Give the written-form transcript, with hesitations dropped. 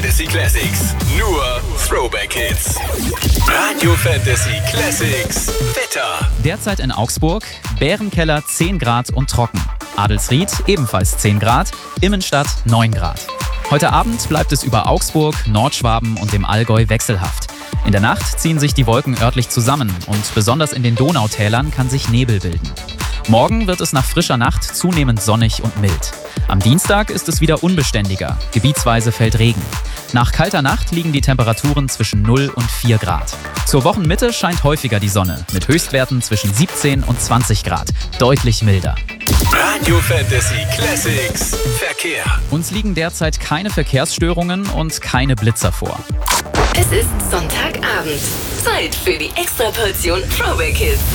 Fantasy Classics. Nur Throwback Hits. Radio Fantasy Classics. Wetter. Derzeit in Augsburg, Bärenkeller 10 Grad und trocken. Adelsried ebenfalls 10 Grad, Immenstadt 9 Grad. Heute Abend bleibt es über Augsburg, Nordschwaben und dem Allgäu wechselhaft. In der Nacht ziehen sich die Wolken örtlich zusammen und besonders in den Donautälern kann sich Nebel bilden. Morgen wird es nach frischer Nacht zunehmend sonnig und mild. Am Dienstag ist es wieder unbeständiger, gebietsweise fällt Regen. Nach kalter Nacht liegen die Temperaturen zwischen 0 und 4 Grad. Zur Wochenmitte scheint häufiger die Sonne, mit Höchstwerten zwischen 17 und 20 Grad, deutlich milder. Radio Fantasy Classics. Verkehr. Uns liegen derzeit keine Verkehrsstörungen und keine Blitzer vor. Es ist Sonntagabend. Zeit für die Extraportion Throwback Hits.